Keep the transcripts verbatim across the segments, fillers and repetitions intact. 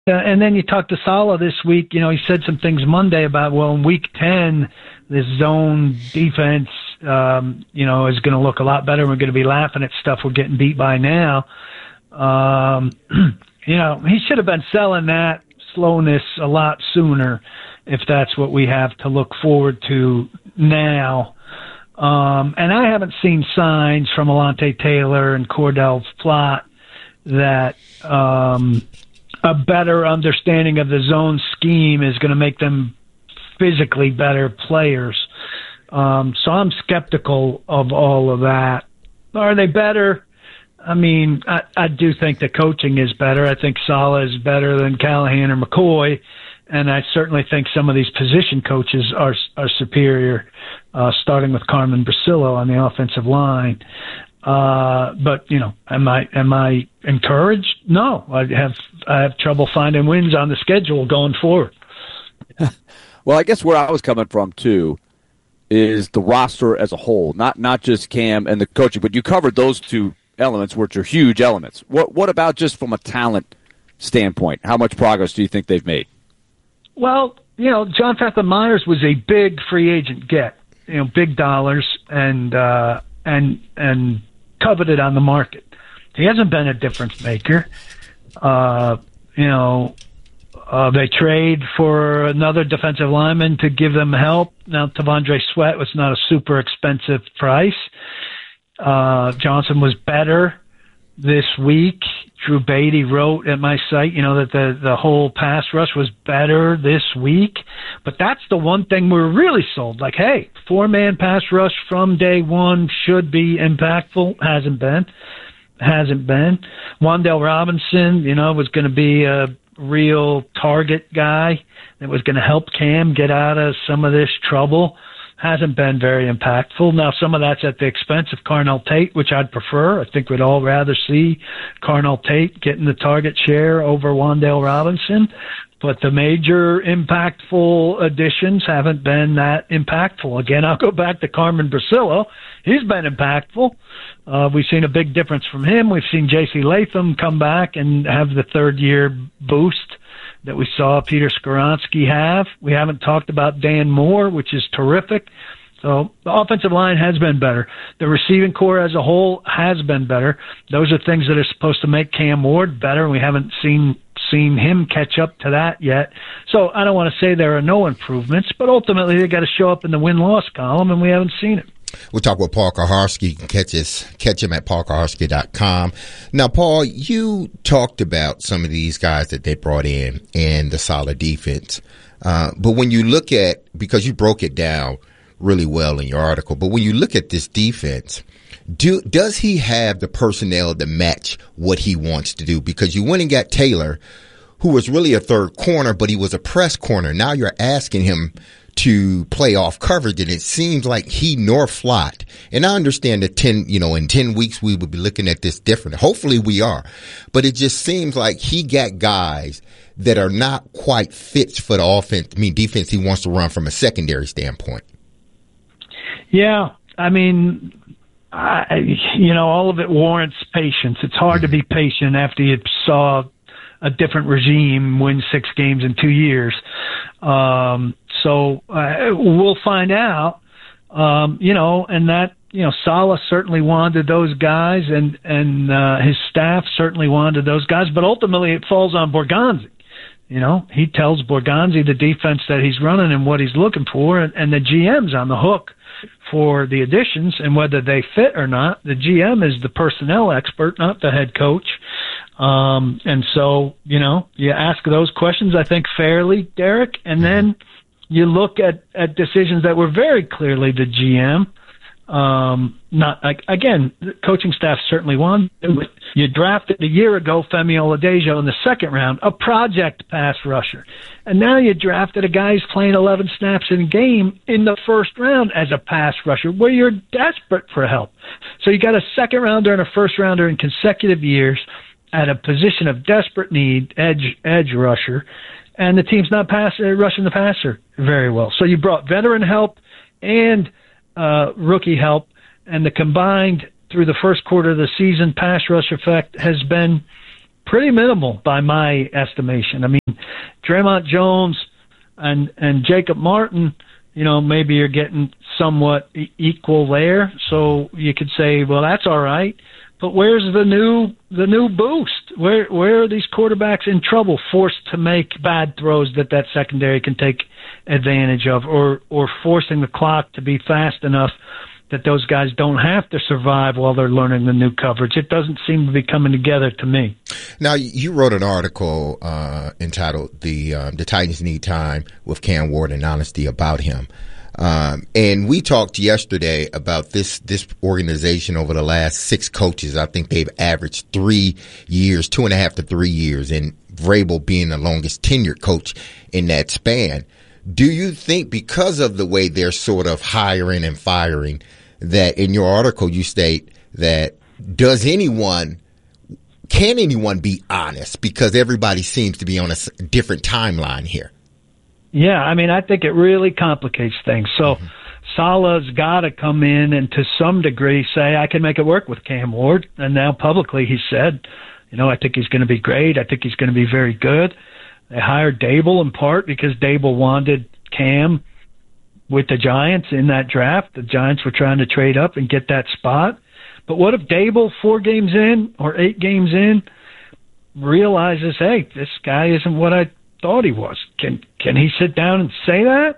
Uh, and then you talked to Saleh this week. You know, he said some things Monday about, well, in week ten, this zone defense, um, you know, is going to look a lot better. We're going to be laughing at stuff we're getting beat by now. Um, you know, he should have been selling that slowness a lot sooner if that's what we have to look forward to now. Um, and I haven't seen signs from Alontae Taylor and Cordell Flott that um, a better understanding of the zone scheme is going to make them physically better players. Um, so I'm skeptical of all of that. Are they better? I mean, I, I do think the coaching is better. I think Saleh is better than Callahan or McCoy, and I certainly think some of these position coaches are are superior, uh, starting with Carmen Bricillo on the offensive line. Uh, but you know, am I am I encouraged? No, I have I have trouble finding wins on the schedule going forward. Well, I guess where I was coming from too is the roster as a whole, not not just Cam and the coaching, but you covered those two elements, which are huge elements. What what about just from a talent standpoint? How much progress do you think they've made? Well, you know, John Fathan Myers was a big free agent get, you know, big dollars and uh, and and coveted on the market. He hasn't been a difference maker. Uh, you know, uh, they trade for another defensive lineman to give them help. Now, T'Vondre Sweat was not a super expensive price. Uh, Johnson was better this week. Drew Beatty wrote at my site, you know, that the, the whole pass rush was better this week. But that's the one thing we're really sold. Like, hey, four-man pass rush from day one should be impactful. Hasn't been. Hasn't been. Wan'Dale Robinson, you know, was going to be a real target guy that was going to help Cam get out of some of this trouble. Hasn't been very impactful. Now, some of that's at the expense of Carnell Tate, which I'd prefer. I think we'd all rather see Carnell Tate getting the target share over Wan'Dale Robinson. But the major impactful additions haven't been that impactful. Again, I'll go back to Carmen Bricillo. He's been impactful. Uh, we've seen a big difference from him. We've seen J C Latham come back and have the third-year boost that we saw Peter Skoronski have. We haven't talked about Dan Moore, which is terrific. So the offensive line has been better. The receiving core as a whole has been better. Those are things that are supposed to make Cam Ward better. We haven't seen seen him catch up to that yet. So I don't want to say there are no improvements, but ultimately they got to show up in the win-loss column, and we haven't seen it. We'll talk with Paul Kuharsky. You can catch, us, catch him at paul kuharsky dot com. Now, Paul, you talked about some of these guys that they brought in and the solid defense. Uh, but when you look at, because you broke it down really well in your article, but when you look at this defense, do, does he have the personnel to match what he wants to do? Because you went and got Taylor, who was really a third corner, but he was a press corner. Now you're asking him to play off coverage, and it seems like he nor Flott. And I understand that ten, you know, in ten weeks we will be looking at this different. Hopefully we are, but it just seems like he got guys that are not quite fits for the offense. I mean, defense he wants to run from a secondary standpoint. Yeah, I mean, I, you know, all of it warrants patience. It's hard to be patient after you saw a different regime win six games in two years. Um, so uh, we'll find out, um, you know, and that, you know, Saleh certainly wanted those guys, and, and uh, his staff certainly wanted those guys, but ultimately it falls on Borgonzi. You know, he tells Borgonzi the defense that he's running and what he's looking for, and, and the G M's on the hook for the additions, and whether they fit or not. The G M is the personnel expert, not the head coach. Um, and so, you know, you ask those questions, I think, fairly, Derek, and then you look at, at decisions that were very clearly the G M. Um, not like, again, the coaching staff certainly wanted to, but you drafted a year ago Femi Oladejo in the second round, a project pass rusher. And now you drafted a guy who's playing eleven snaps in a game in the first round as a pass rusher, where you're desperate for help. So you got a second rounder and a first rounder in consecutive years at a position of desperate need, edge edge rusher, and the team's not pass, uh, rushing the passer very well. So you brought veteran help and uh, rookie help, and the combined through the first quarter of the season pass rush effect has been pretty minimal by my estimation. I mean, Draymond Jones and and Jacob Martin, you know, maybe you're getting somewhat e- equal there. So you could say, well, that's all right. But where's the new the new boost? Where where are these quarterbacks in trouble, forced to make bad throws that that secondary can take advantage of, or or forcing the clock to be fast enough that those guys don't have to survive while they're learning the new coverage? It doesn't seem to be coming together to me. Now, you wrote an article uh, entitled "The um, The Titans Need Time with Cam Ward and Honesty About Him." Um, and we talked yesterday about this, this organization over the last six coaches. I think they've averaged three years, two and a half to three years, and Vrabel being the longest tenured coach in that span. Do you think because of the way they're sort of hiring and firing that in your article you state that does anyone, can anyone be honest? Because everybody seems to be on a different timeline here. Yeah, I mean, I think it really complicates things. So mm-hmm. Salah's got to come in and to some degree say, I can make it work with Cam Ward. And now publicly he said, you know, I think he's going to be great. I think he's going to be very good. They hired Dable in part because Dable wanted Cam with the Giants in that draft. The Giants were trying to trade up and get that spot. But what if Dable, four games in or eight games in, realizes, hey, this guy isn't what I thought he was? Can can he sit down and say that?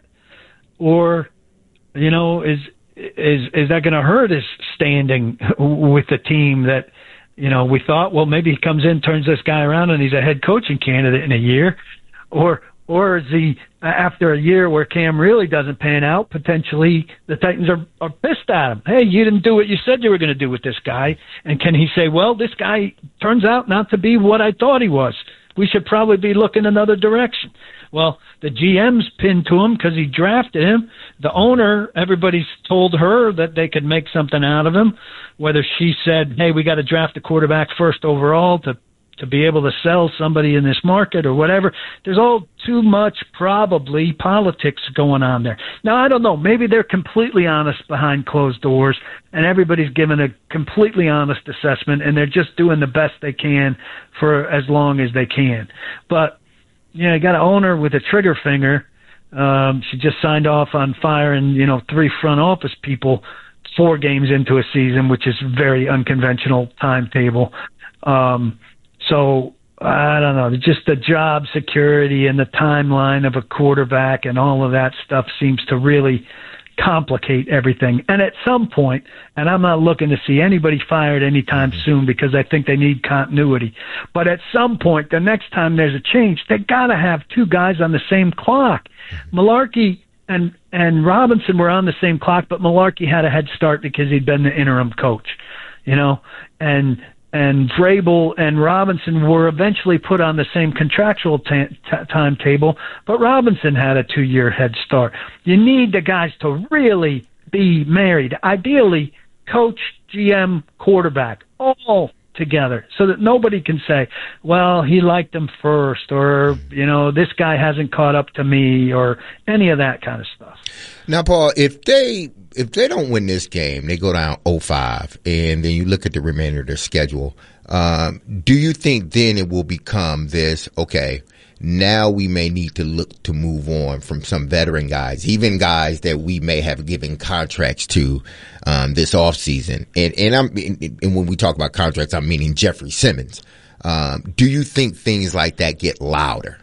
Or, you know, is is is that going to hurt his standing with the team that, you know, we thought, well, maybe he comes in, turns this guy around, and he's a head coaching candidate in a year? Or or is he, after a year where Cam really doesn't pan out, potentially the Titans are, are pissed at him? Hey, you didn't do what you said you were going to do with this guy. And can he say, well, this guy turns out not to be what I thought he was. We should probably be looking another direction. Well, the G M's pinned to him because he drafted him. The owner, everybody's told her that they could make something out of him, whether she said, hey, we got to draft a quarterback first overall to to be able to sell somebody in this market or whatever. There's all too much probably politics going on there. Now, I don't know. Maybe they're completely honest behind closed doors and everybody's given a completely honest assessment and they're just doing the best they can for as long as they can. But, you know, you got an owner with a trigger finger. Um, she just signed off on firing, you know, three front office people four games into a season, which is very unconventional timetable. Um, So, I don't know, just the job security and the timeline of a quarterback and all of that stuff seems to really complicate everything. And at some point, and I'm not looking to see anybody fired anytime soon because I think they need continuity, but at some point, the next time there's a change, they got to have two guys on the same clock. Mularkey and, and Robinson were on the same clock, but Mularkey had a head start because he'd been the interim coach, you know, and And Vrabel and Robinson were eventually put on the same contractual t- t- timetable, but Robinson had a two-year head start. You need the guys to really be married, ideally coach, G M, quarterback, all together, so that nobody can say, well, he liked him first, or, you know, this guy hasn't caught up to me, or any of that kind of stuff. Now, Paul, if they if they don't win this game, they go down oh five, and then you look at the remainder of their schedule, um, do you think then it will become this, okay, now we may need to look to move on from some veteran guys, even guys that we may have given contracts to um, this offseason? And, and, I'm, and when we talk about contracts, I'm meaning Jeffrey Simmons. Um, do you think things like that get louder?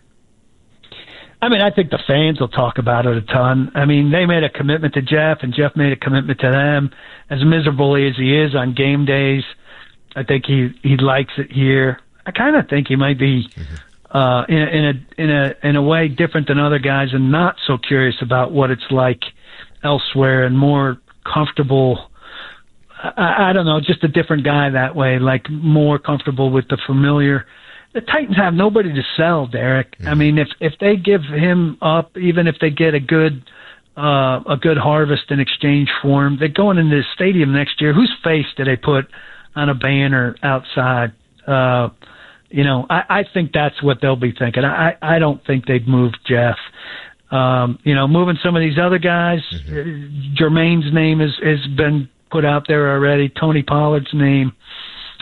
I mean, I think the fans will talk about it a ton. I mean, they made a commitment to Jeff, and Jeff made a commitment to them. As miserable as he is on game days, I think he, he likes it here. I kind of think he might be mm-hmm. uh, in, a, in a in a in a way different than other guys, and not so curious about what it's like elsewhere, and more comfortable. I, I don't know, just a different guy that way, like more comfortable with the familiar. The Titans have nobody to sell, Derek. Mm-hmm. I mean, if if they give him up, even if they get a good uh, a good harvest in exchange for him, they're going into the stadium next year. Whose face do they put on a banner outside? Uh, you know, I, I think that's what they'll be thinking. I, I don't think they'd move Jeff. Um, you know, moving some of these other guys, mm-hmm. Jermaine's name has, has been put out there already, Tony Pollard's name.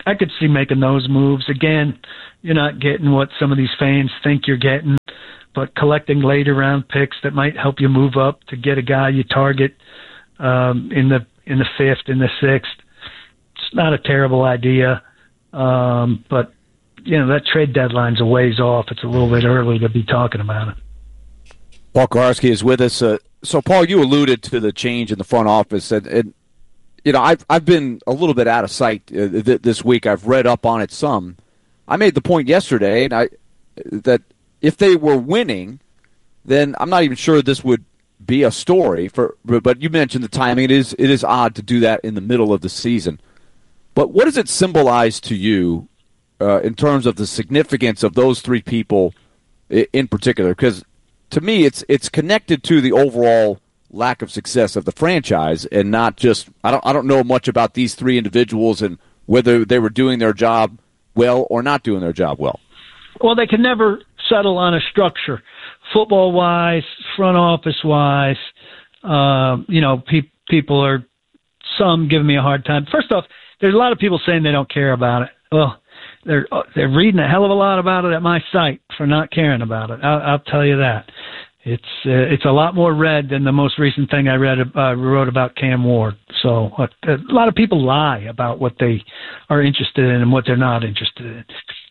I could see making those moves. Again, you're not getting what some of these fans think you're getting, but collecting later round picks that might help you move up to get a guy you target um, in the in the fifth, in the sixth. It's not a terrible idea, um, but you know that trade deadline's a ways off. It's a little bit early to be talking about it. Paul Kuharsky is with us. Uh, so, Paul, you alluded to the change in the front office, and, and you know I've I've been a little bit out of sight uh, th- this week. I've read up on it some. I made the point yesterday, and I that if they were winning, then I'm not even sure this would be a story. For but you mentioned the timing. It is it is odd to do that in the middle of the season. But what does it symbolize to you uh, in terms of the significance of those three people in particular? Because to me, it's it's connected to the overall lack of success of the franchise, and not just I don't I don't know much about these three individuals and whether they were doing their job well or not doing their job well. Well, they can never settle on a structure, football wise, front office wise. Uh, you know, pe- people are some giving me a hard time. First off, there's a lot of people saying they don't care about it. Well, they're they're reading a hell of a lot about it at my site for not caring about it. I'll, I'll tell you that. It's uh, it's a lot more read than the most recent thing I read uh, wrote about Cam Ward. So uh, a lot of people lie about what they are interested in and what they're not interested in.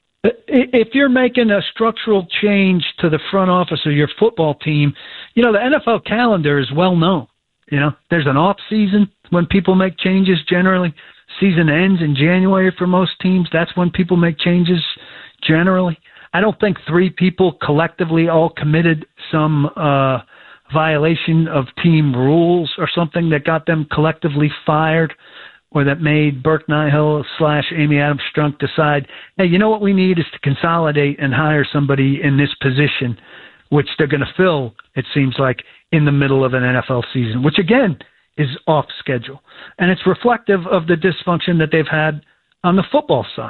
If you're making a structural change to the front office of your football team, you know the N F L calendar is well known. You know there's an off season when people make changes generally. Season ends in January for most teams. That's when people make changes generally. I don't think three people collectively all committed some uh, violation of team rules or something that got them collectively fired, or that made Burke Nihill slash Amy Adams Strunk decide, hey, you know what we need is to consolidate and hire somebody in this position, which they're going to fill, it seems like, in the middle of an N F L season, which, again, is off schedule. And it's reflective of the dysfunction that they've had on the football side.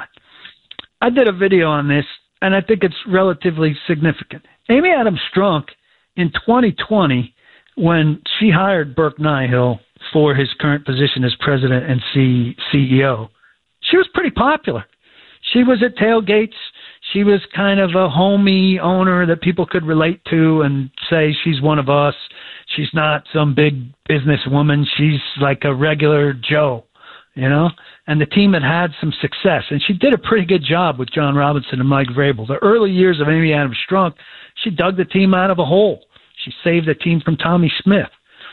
I did a video on this, and I think it's relatively significant. Amy Adams Strunk, in twenty twenty, when she hired Burke Nihill for his current position as president and C- CEO, she was pretty popular. She was at tailgates. She was kind of a homey owner that people could relate to and say she's one of us. She's not some big businesswoman. She's like a regular Joe, you know? And the team had had some success. And she did a pretty good job with John Robinson and Mike Vrabel. The early years of Amy Adams Strunk, she dug the team out of a hole. She saved the team from Tommy Smith.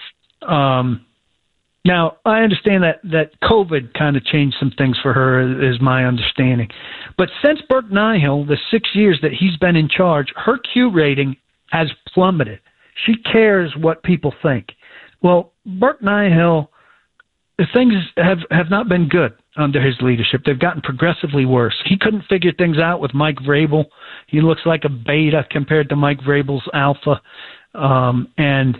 Um, now, I understand that, that COVID kind of changed some things for her, is my understanding. But since Burke Nihill, the six years that he's been in charge, her Q rating has plummeted. She cares what people think. Well, Burke Nihill, things have, have not been good under his leadership. They've gotten progressively worse. He couldn't figure things out with Mike Vrabel. He looks like a beta compared to Mike Vrabel's alpha. Um, and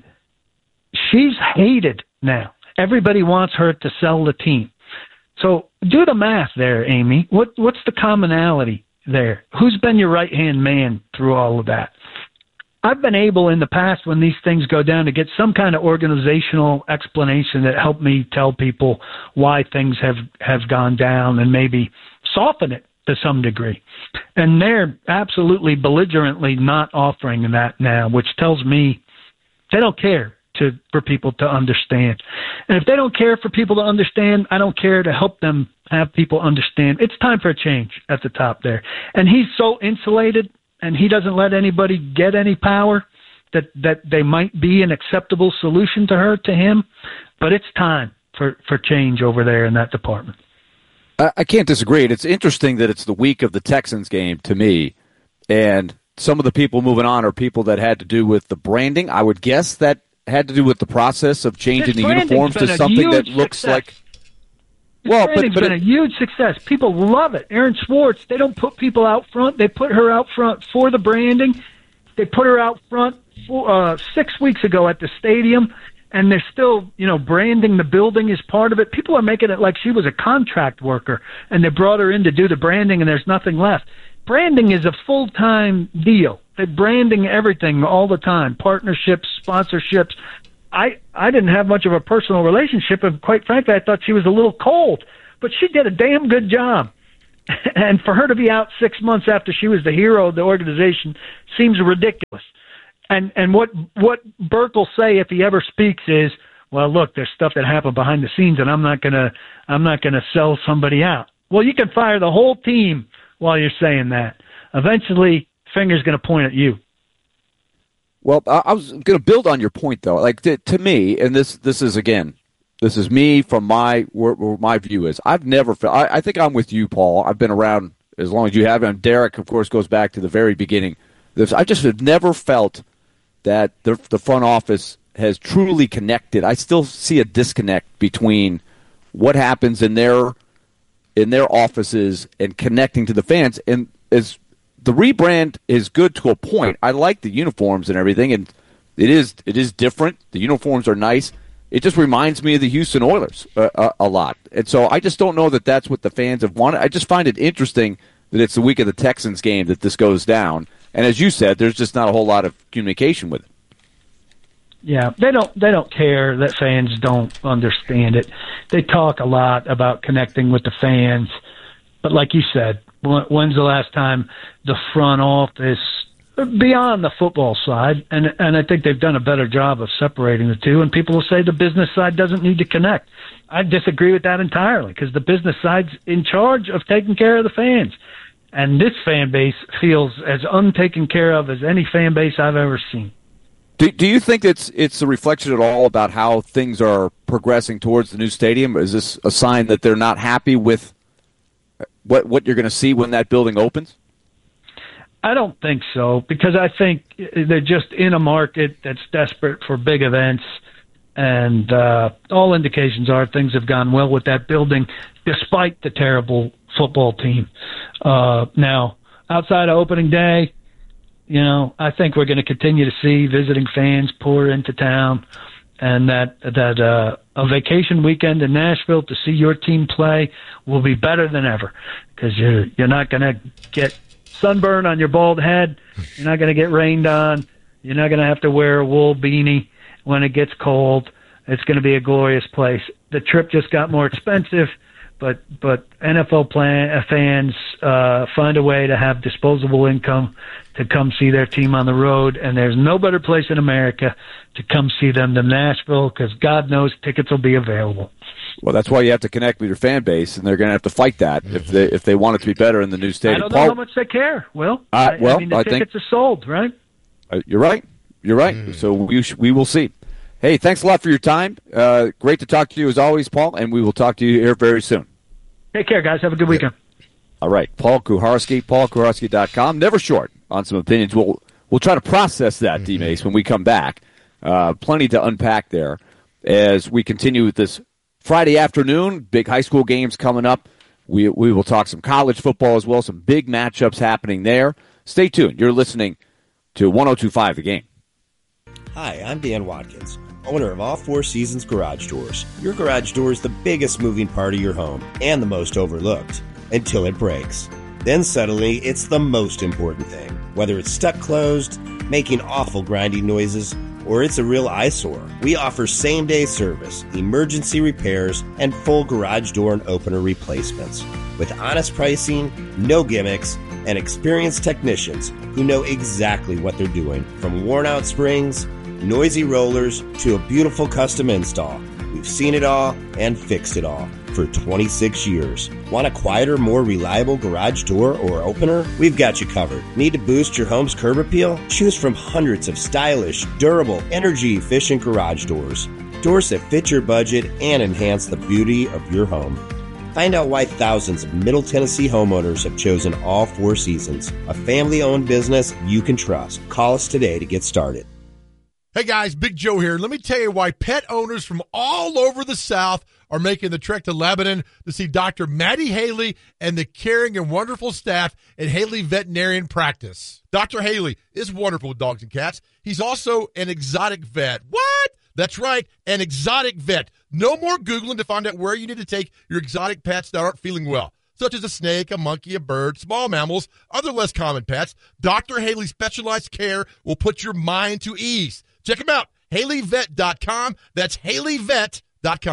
she's hated now. Everybody wants her to sell the team. So do the math there, Amy. What What's the commonality there? Who's been your right-hand man through all of that? I've been able in the past, when these things go down, to get some kind of organizational explanation that helped me tell people why things have, have gone down and maybe soften it to some degree. And they're absolutely belligerently not offering that now, which tells me they don't care to for people to understand. And if they don't care for people to understand, I don't care to help them have people understand. It's time for a change at the top there. And he's so insulated, and he doesn't let anybody get any power, that, that they might be an acceptable solution to her, to him. But it's time for, for change over there in that department. I, I can't disagree. It's interesting that it's the week of the Texans game to me. And some of the people moving on are people that had to do with the branding. I would guess that had to do with the process of changing This the uniforms to something that looks success. like... This well, branding's but, but been it, a huge success. People love it. Aaron Swartz, they don't put people out front. They put her out front for the branding. They put her out front for, uh, six weeks ago at the stadium, and they're still, you know, branding the building is part of it. People are making it like she was a contract worker, and they brought her in to do the branding, and there's nothing left. Branding is a full-time deal. They're branding everything all the time, partnerships, sponsorships. I, I didn't have much of a personal relationship, and quite frankly, I thought she was a little cold. But she did a damn good job. And for her to be out six months after she was the hero of the organization seems ridiculous. And and what what Burke will say if he ever speaks is, well, look, there's stuff that happened behind the scenes, and I'm not gonna I'm not gonna sell somebody out. Well, you can fire the whole team while you're saying that. Eventually, finger's gonna point at you. Well, I was going to build on your point, though. Like to, to me, and this this is again, this is me from my where, where my view is. I've never felt. I, I think I'm with you, Paul. I've been around as long as you have, and Derek, of course, goes back to the very beginning. There's, I just have never felt that the, the front office has truly connected. I still see a disconnect between what happens in their in their offices and connecting to the fans. And as the rebrand is good to a point. I like the uniforms and everything, and it is it is different. The uniforms are nice. It just reminds me of the Houston Oilers uh, a, a lot. And so I just don't know that that's what the fans have wanted. I just find it interesting that it's the week of the Texans game that this goes down. And as you said, there's just not a whole lot of communication with it. Yeah, they don't they don't care that fans don't understand it. They talk a lot about connecting with the fans. But like you said, when's the last time the front office, beyond the football side, and and I think they've done a better job of separating the two, and people will say the business side doesn't need to connect. I disagree with that entirely, because the business side's in charge of taking care of the fans. And this fan base feels as untaken care of as any fan base I've ever seen. Do, do you think it's it's a reflection at all about how things are progressing towards the new stadium? Or is this a sign that they're not happy with what what you're going to see when that building opens? I don't think so, because I think they're just in a market that's desperate for big events, and uh, all indications are things have gone well with that building, despite the terrible football team. Uh, now, outside of opening day, you know, I think we're going to continue to see visiting fans pour into town, and that that uh, a vacation weekend in Nashville to see your team play will be better than ever, because you're you're not going to get sunburn on your bald head. You're not going to get rained on. You're not going to have to wear a wool beanie when it gets cold. It's going to be a glorious place. The trip just got more expensive, but but N F L plan, fans uh, find a way to have disposable income to come see their team on the road, and there's no better place in America to come see them than Nashville, because God knows tickets will be available. Well, that's why you have to connect with your fan base, and they're going to have to fight that mm-hmm. if they if they want it to be better in the new stadium. I don't know Paul, how much they care. Will uh, I, well, I mean, the I tickets think, are sold, right? Uh, you're right. You're right. Mm. So we sh- we will see. Hey, thanks a lot for your time. Uh, great to talk to you as always, Paul, and we will talk to you here very soon. Take care, guys. Have a good weekend. All right, Paul Kuharsky, paul kuharsky dot com. Never short on some opinions. We'll we'll try to process that, mm-hmm. D-Mace, when we come back. Uh, plenty to unpack there as we continue with this Friday afternoon. Big high school games coming up. We we will talk some college football as well. Some big matchups happening there. Stay tuned. You're listening to one oh two point five The Game. Hi, I'm Dan Watkins, owner of All Four Seasons Garage Doors. Your garage door is the biggest moving part of your home and the most overlooked until it breaks. Then suddenly, it's the most important thing. Whether it's stuck closed, making awful grinding noises, or it's a real eyesore, we offer same-day service, emergency repairs, and full garage door and opener replacements. With honest pricing, no gimmicks, and experienced technicians who know exactly what they're doing. From worn-out springs, noisy rollers, to a beautiful custom install, we've seen it all and fixed it all for twenty-six years. Want a quieter, more reliable garage door or opener? We've got you covered. Need to boost your home's curb appeal? Choose from hundreds of stylish, durable, energy-efficient garage doors. Doors that fit your budget and enhance the beauty of your home. Find out why thousands of Middle Tennessee homeowners have chosen All Four Seasons, a family-owned business you can trust. Call us today to get started. Hey guys, Big Joe here. Let me tell you why pet owners from all over the South are making the trek to Lebanon to see Doctor Maddie Haley and the caring and wonderful staff at Haley Veterinarian Practice. Doctor Haley is wonderful with dogs and cats. He's also an exotic vet. What? That's right, an exotic vet. No more Googling to find out where you need to take your exotic pets that aren't feeling well, such as a snake, a monkey, a bird, small mammals, other less common pets. Doctor Haley's specialized care will put your mind to ease. Check him out, Haley Vet dot com. That's Haley Vet dot com.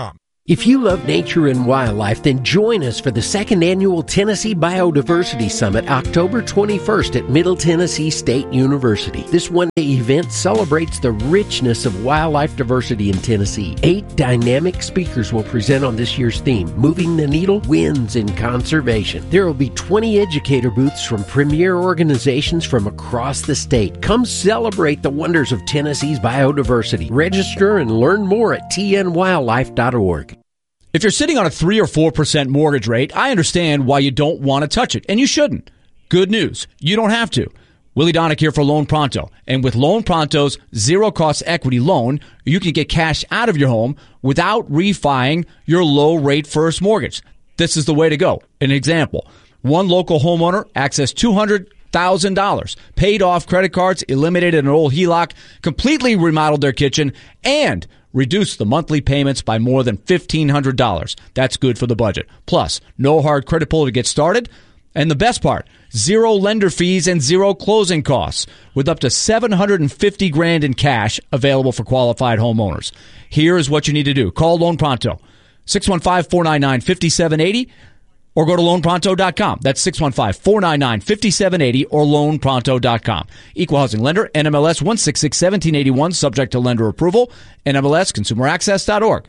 If you love nature and wildlife, then join us for the second annual Tennessee Biodiversity Summit, October twenty-first at Middle Tennessee State University. This one-day event celebrates the richness of wildlife diversity in Tennessee. Eight dynamic speakers will present on this year's theme, Moving the Needle, Wins in Conservation. There will be twenty educator booths from premier organizations from across the state. Come celebrate the wonders of Tennessee's biodiversity. Register and learn more at t n wildlife dot org. If you're sitting on a three or four percent mortgage rate, I understand why you don't want to touch it, and you shouldn't. Good news, you don't have to. Willie Donick here for Loan Pronto. And with Loan Pronto's zero-cost equity loan, you can get cash out of your home without refining your low-rate first mortgage. This is the way to go. An example, one local homeowner accessed two hundred thousand dollars, paid off credit cards, eliminated an old H E L O C, completely remodeled their kitchen, and reduce the monthly payments by more than fifteen hundred dollars. That's good for the budget. Plus, no hard credit pull to get started. And the best part, zero lender fees and zero closing costs with up to seven hundred fifty grand in cash available for qualified homeowners. Here is what you need to do. Call Loan Pronto, six one five, four nine nine, five seven eight zero or go to loan pronto dot com. That's six one five, four nine nine, five seven eight zero or loan pronto dot com. Equal housing lender, N M L S one six six, one seven eight one, subject to lender approval, N M L S consumer access dot org.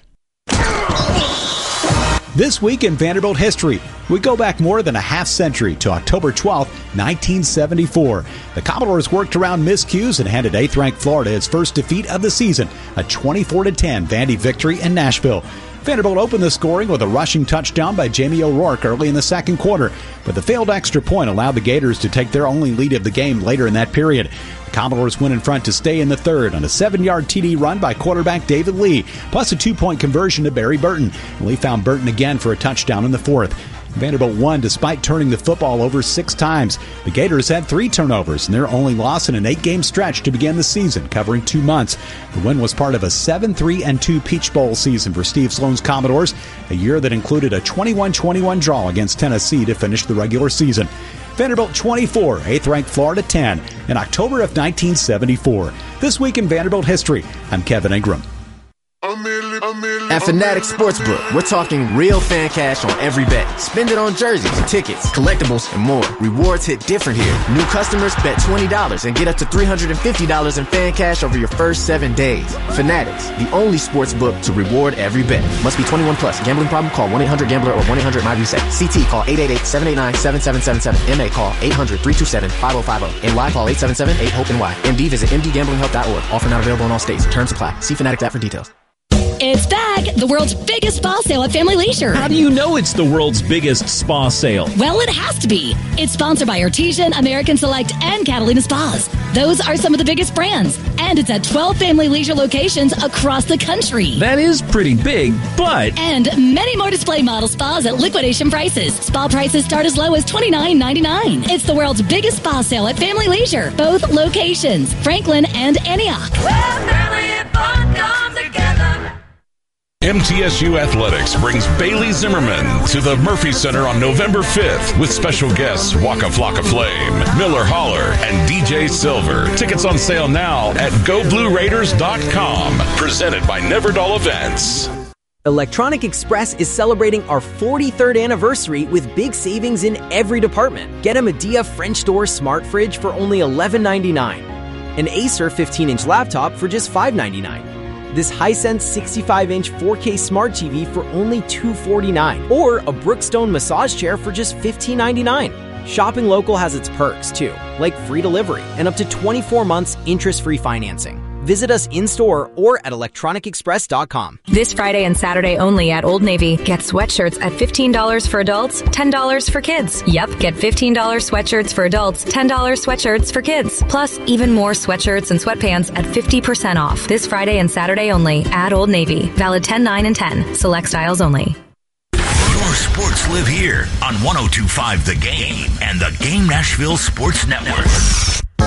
This week in Vanderbilt history, we go back more than a half century to October twelfth, nineteen seventy-four. The Commodores worked around miscues and handed eighth-ranked Florida its first defeat of the season, a twenty-four to ten Vandy victory in Nashville. Vanderbilt opened the scoring with a rushing touchdown by Jamie O'Rourke early in the second quarter, but the failed extra point allowed the Gators to take their only lead of the game later in that period. The Commodores went in front to stay in the third on a seven-yard T D run by quarterback David Lee, plus a two-point conversion to Barry Burton. Lee found Burton again for a touchdown in the fourth. Vanderbilt won despite turning the football over six times. The Gators had three turnovers and their only loss in an eight-game stretch to begin the season, covering two months. The win was part of a seven three and two Peach Bowl season for Steve Sloan's Commodores, a year that included a twenty-one twenty-one draw against Tennessee to finish the regular season. Vanderbilt twenty-four, eighth-ranked Florida ten in October of nineteen seventy-four. This week in Vanderbilt history, I'm Kevin Ingram. At Fanatics Sportsbook, we're talking real fan cash on every bet. Spend it on jerseys, tickets, collectibles, and more. Rewards hit different here. New customers bet twenty dollars and get up to three hundred fifty dollars in fan cash over your first seven days. Fanatics, the only sportsbook to reward every bet. Must be twenty-one plus. Gambling problem? Call one eight hundred gambler or one eight hundred my reset. C T call eight eight eight, seven eight nine, seven seven seven seven. M A call eight hundred, three two seven, five oh five oh. N Y call eight seven seven, eight hope N Y. M D visit m d gambling help dot org. Offer not available in all states. Terms apply. See Fanatics app for details. It's back! The world's biggest spa sale at Family Leisure. How do you know it's the world's biggest spa sale? Well, it has to be. It's sponsored by Artesian, American Select, and Catalina Spas. Those are some of the biggest brands. And it's at twelve Family Leisure locations across the country. That is pretty big, but... And many more display model spas at liquidation prices. Spa prices start as low as twenty-nine ninety-nine. It's the world's biggest spa sale at Family Leisure. Both locations, Franklin and Antioch. Well, family and fun come together. M T S U Athletics brings Bailey Zimmerman to the Murphy Center on November fifth with special guests Waka Flocka Flame, Miller Holler, and D J Silver. Tickets on sale now at go blue raiders dot com. Presented by Neverdall Events. Electronic Express is celebrating our forty-third anniversary with big savings in every department. Get a Medea French door smart fridge for only eleven ninety-nine. An Acer fifteen inch laptop for just five ninety-nine. This Hisense sixty-five inch four K smart T V for only two forty-nine, or a Brookstone massage chair for just fifteen ninety-nine. Shopping local has its perks too, like free delivery and up to twenty-four months interest-free financing. Visit us in-store or at electronic express dot com. This Friday and Saturday only at Old Navy. Get sweatshirts at fifteen dollars for adults, ten dollars for kids. Yep, get fifteen dollars sweatshirts for adults, ten dollars sweatshirts for kids. Plus, even more sweatshirts and sweatpants at fifty percent off. This Friday and Saturday only at Old Navy. Valid ten, nine, and ten. Select styles only. Your sports live here on one oh two point five The Game and the Game Nashville Sports Network.